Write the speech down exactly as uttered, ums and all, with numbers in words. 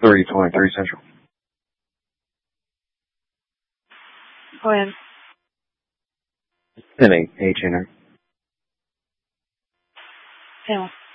three twenty-three Central. Go ahead. ten eight, H N R. ten